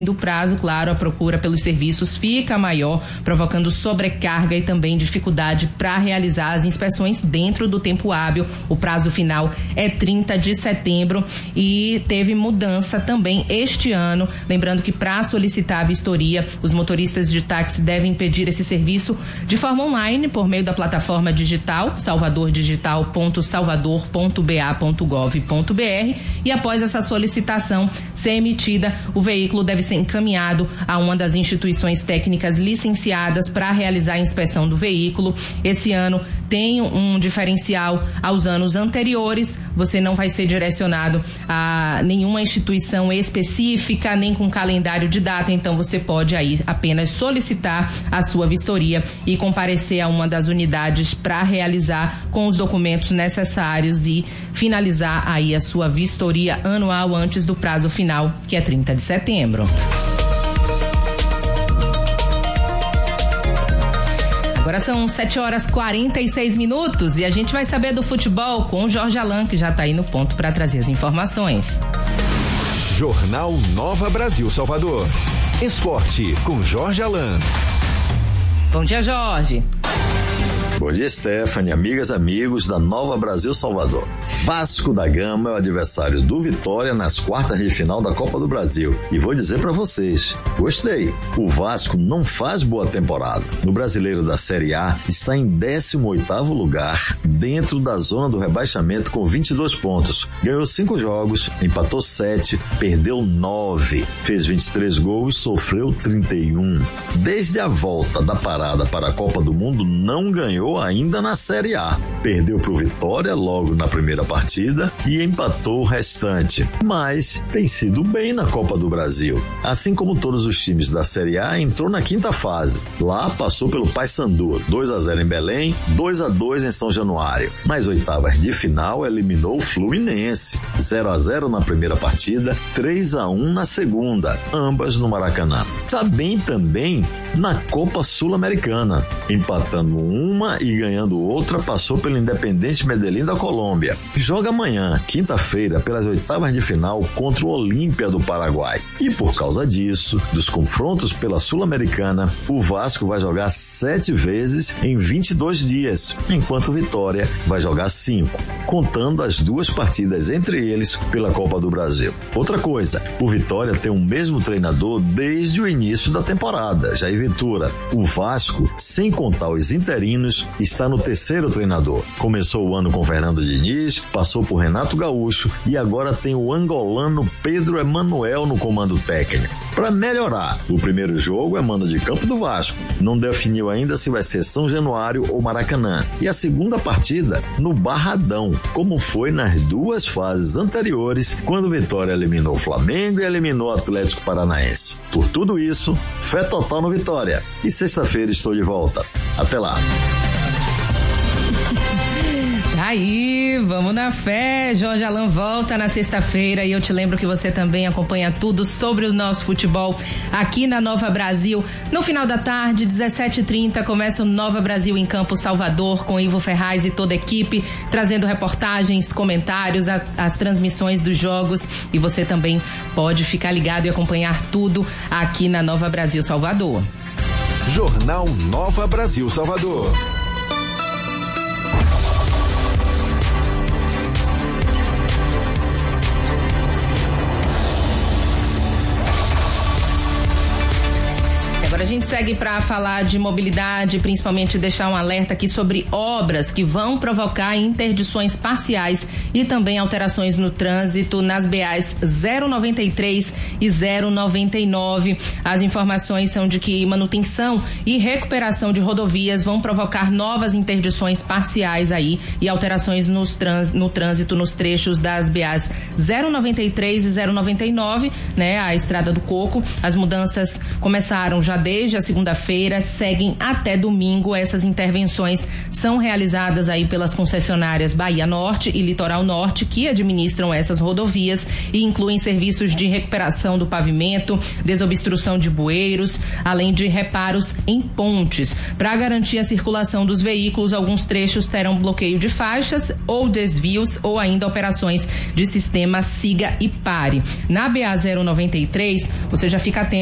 do prazo, claro, a procura pelos serviços fica maior, provocando sobrecarga e também dificuldade para realizar as inspeções dentro do tempo hábil. O prazo final é 30 de setembro e teve mudança também este ano. Lembrando que para solicitar a vistoria, os motoristas de táxi devem pedir esse serviço de forma online por meio da plataforma digital salvadordigital.salvador.ba.gov.br e após essa solicitação ser emitida, o veículo deve ser encaminhado a uma das instituições técnicas licenciadas para realizar a inspeção do veículo. Esse ano tem um diferencial aos anos anteriores. Você não vai ser direcionado a nenhuma instituição específica, nem com calendário de data, então você pode aí apenas solicitar a sua vistoria e comparecer a uma das unidades para realizar com os documentos necessários e finalizar aí a sua vistoria anual antes do prazo final, que é 30 de setembro. Agora são 7h46 e a gente vai saber do futebol com o Jorge Alain, que já está aí no ponto para trazer as informações. Jornal Nova Brasil Salvador. Esporte com Jorge Alain. Bom dia, Jorge. Bom dia, Stephanie, amigas, amigos da Nova Brasil Salvador. Vasco da Gama é o adversário do Vitória nas quartas de final da Copa do Brasil. E vou dizer pra vocês, gostei. O Vasco não faz boa temporada. No Brasileiro da Série A, está em 18º lugar, dentro da zona do rebaixamento com 22 pontos. Ganhou 5 jogos, empatou 7, perdeu 9, fez 23 gols, sofreu 31. Desde a volta da parada para a Copa do Mundo, não ganhou ainda na Série A. Perdeu pro Vitória logo na primeira partida e empatou o restante. Mas tem sido bem na Copa do Brasil. Assim como todos os times da Série A, entrou na quinta fase. Lá passou pelo Paysandu, 2-0 em Belém, 2-2 em São Januário. Nas oitavas de final, eliminou o Fluminense, 0-0 na primeira partida, 3-1 na segunda, ambas no Maracanã. Tá bem também na Copa Sul-Americana, empatando uma e ganhando outra, passou pelo Independente Medellín da Colômbia. Joga amanhã, quinta-feira, pelas oitavas de final contra o Olímpia do Paraguai. E por causa disso, dos confrontos pela Sul-Americana, o Vasco vai jogar 7 vezes em 22 dias, enquanto o Vitória vai jogar 5, contando as 2 partidas entre eles pela Copa do Brasil. Outra coisa, o Vitória tem o mesmo treinador desde o início da temporada, Jair Ventura. O Vasco, sem contar os interinos, está no 3º treinador. Começou o ano com Fernando Diniz, passou por Renato Gaúcho e agora tem o angolano Pedro Emanuel no comando técnico. Para melhorar, o primeiro jogo é mando de campo do Vasco. Não definiu ainda se vai ser São Januário ou Maracanã. E a segunda partida no Barradão, como foi nas 2 fases anteriores, quando o Vitória eliminou o Flamengo e eliminou o Atlético Paranaense. Por tudo isso, fé total no Vitória. E sexta-feira estou de volta. Até lá. Aí, vamos na fé. Jorge Alain volta na sexta-feira e eu te lembro que você também acompanha tudo sobre o nosso futebol aqui na Nova Brasil. No final da tarde, 17h30, começa o Nova Brasil em Campo Salvador com Ivo Ferraz e toda a equipe, trazendo reportagens, comentários, as transmissões dos jogos, e você também pode ficar ligado e acompanhar tudo aqui na Nova Brasil Salvador. Jornal Nova Brasil Salvador. Agora a gente segue para falar de mobilidade, principalmente deixar um alerta aqui sobre obras que vão provocar interdições parciais e também alterações no trânsito nas BAs 093 e 099. As informações são de que manutenção e recuperação de rodovias vão provocar novas interdições parciais aí e alterações no trânsito nos trechos das BAs 093 e 099, né, a Estrada do Coco. As mudanças começaram já desde desde a segunda-feira, seguem até domingo. Essas intervenções são realizadas aí pelas concessionárias Bahia Norte e Litoral Norte, que administram essas rodovias e incluem serviços de recuperação do pavimento, desobstrução de bueiros, além de reparos em pontes. Para garantir a circulação dos veículos, alguns trechos terão bloqueio de faixas ou desvios ou ainda operações de sistema siga e pare. Na BA-093, você já fica atento